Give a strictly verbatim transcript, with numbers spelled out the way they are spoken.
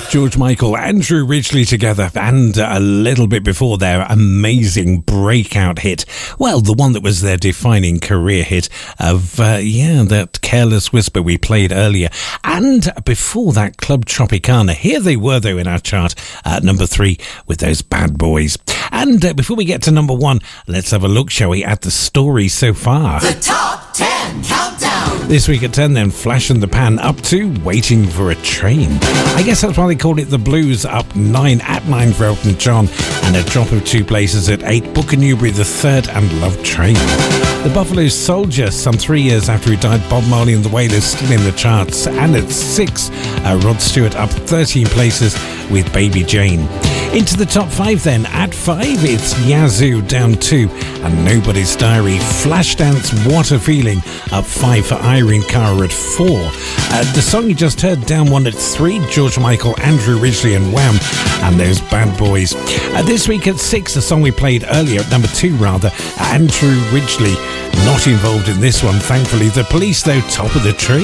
George Michael, Andrew Ridgeley together, and a little bit before their amazing breakout hit. Well, the one that was their defining career hit of, uh, yeah, that Careless Whisper we played earlier. And before that, Club Tropicana. Here they were, though, in our chart at number three with those Bad Boys. And uh, before we get to number one, let's have a look, shall we, at the story so far. The Top ten Countdown. This week at ten, then, Flash in the Pan up to Waiting for a Train. I guess that's why they called it The Blues. Up nine at nine for Elton John, and a drop of two places at eight. Book and Newbury the third, and Love Train. The Buffalo Soldier, some three years after he died, Bob Marley and the Wailers still in the charts. And at six, uh, Rod Stewart up thirteen places with Baby Jane. Into the top five then. At five, it's Yazoo down two, and Nobody's Diary. Flashdance, What a Feeling, up five for Irene Cara at four. Uh, the song you just heard down one at three, George Michael, Andrew Ridgeley and Wham, and those Bad Boys. Uh, this week at six, the song we played earlier, at number two rather, Andrew Ridgeley. Not involved in this one, thankfully. The Police, though, top of the tree.